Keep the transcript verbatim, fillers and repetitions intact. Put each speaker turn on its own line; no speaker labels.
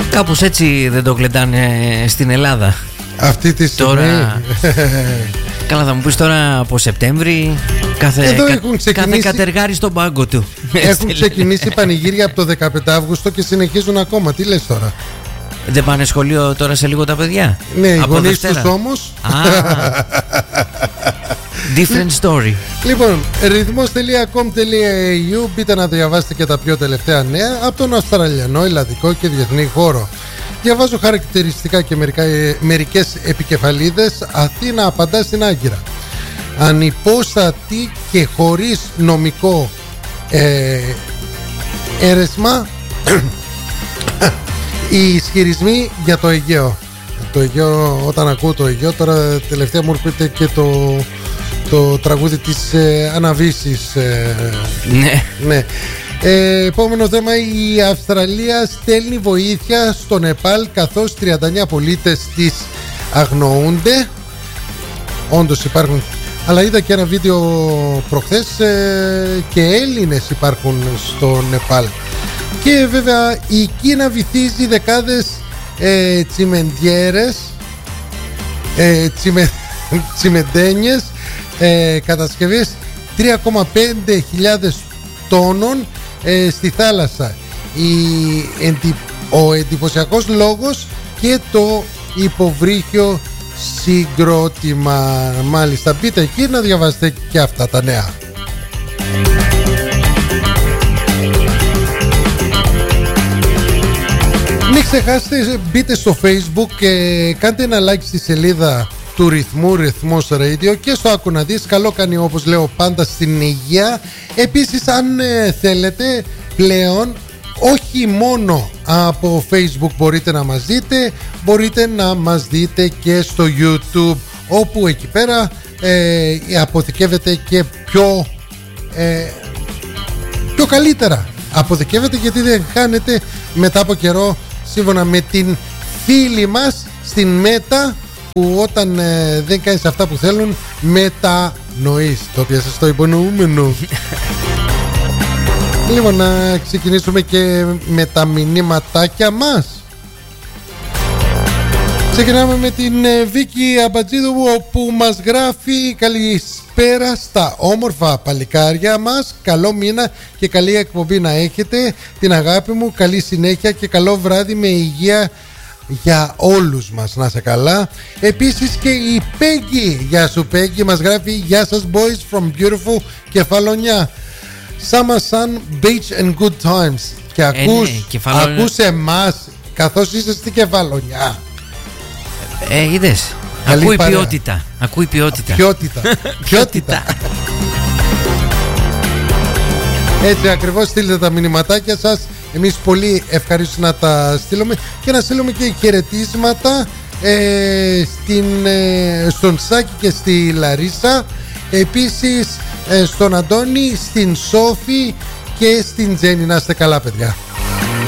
Κάπως έτσι δεν το γλεντάνε στην Ελλάδα
αυτή τη στιγμή.
Τώρα... Καλά, θα μου πεις τώρα από Σεπτέμβρη κάθε, κα... ξεκινήσει... κάθε κατεργάρι στον πάγκο του.
Έχουν ξεκινήσει πανηγύρια από το δεκαπέντε Αυγούστου και συνεχίζουν ακόμα. Τι λες τώρα?
Δεν πάνε σχολείο τώρα σε λίγο τα παιδιά?
Ναι, οι γονείς τους όμως.
Different story.
Λοιπόν, ρυθμός τελεία κομ τελεία έι γιου, μπείτε να διαβάσετε και τα πιο τελευταία νέα από τον Αυστραλιανό, Ελλαδικό και διεθνή χώρο. Διαβάζω χαρακτηριστικά και μερικά, μερικές επικεφαλίδες. Αθήνα απαντά στην Άγκυρα. Ανυπόστατη και χωρίς νομικό ε, αίρεσμα οι ισχυρισμοί για το Αιγαίο. Το Αιγαίο, όταν ακούω το Αιγαίο, τώρα τελευταία μου έρχεται και το, το τραγούδι της ε, Αναβίσης. Ε,
ναι.
ναι. Ε, επόμενο θέμα, η Αυστραλία στέλνει βοήθεια στο Νεπάλ καθώς τριάντα εννέα πολίτες της αγνοούνται. Όντως υπάρχουν, αλλά είδα και ένα βίντεο προχθές ε, και Έλληνες υπάρχουν στο Νεπάλ. Και βέβαια η Κίνα βυθίζει δεκάδες ε, τσιμεντιέρες ε, τσιμε, τσιμεντένιες ε, κατασκευές τρία κόμμα πέντε χιλιάδες τόνων ε, στη θάλασσα. Η, εντι, ο εντυπωσιακός λόγος και το υποβρύχιο συγκρότημα. Μάλιστα, μπείτε εκεί να διαβάσετε και αυτά τα νέα. Μην ξεχάσετε, μπείτε στο Facebook και κάντε ένα like στη σελίδα του Ρυθμού, Ρυθμός Radio, και στο Άκου να δεις. Καλό κάνει, όπως λέω πάντα, στην υγεία. Επίσης, αν ε, θέλετε πλέον, όχι μόνο από Facebook μπορείτε να μας δείτε, μπορείτε να μας δείτε και στο YouTube, όπου εκεί πέρα ε, αποθηκεύεται και πιο ε, πιο καλύτερα αποθηκεύεται, γιατί δεν χάνεται μετά από καιρό, σύμφωνα με την φίλη μας στην Μέτα, που όταν ε, δεν κάνεις αυτά που θέλουν, μετανοείς. Το πιάσες στο υπονοούμενο. Λοιπόν, να ξεκινήσουμε και με τα μηνύματάκια μας. Ξεκινάμε με την ε, Βίκη Αμπατζίδου, που μας γράφει: καλησπέρα στα όμορφα παλικάρια μας. Καλό μήνα και καλή εκπομπή να έχετε. Την αγάπη μου, καλή συνέχεια και καλό βράδυ με υγεία για όλους μας, να σε καλά. Επίσης και η Πέγγι, γεια σου Πέγγι, μας γράφει: γεια σας boys from beautiful Κεφαλονιά. Summer sun, beach and good times. Και ακούς, ε, ναι, κεφαλονιά... ακούς εμάς καθώς είσαι στην Κεφαλονιά.
Ε, είδες, ακούει ποιότητα. Ακούει ποιότητα.
Ποιότητα. Ποιότητα. Έτσι ακριβώς, στείλτε τα μηνυματάκια σας. Εμείς πολύ ευχαριστούμε να τα στείλουμε και να στείλουμε και χαιρετίσματα ε, στην, ε, στον Σάκη και στη Λαρίσα. Επίσης ε, στον Αντώνη, στην Σόφη και στην Τζέννη. Να είστε καλά, παιδιά.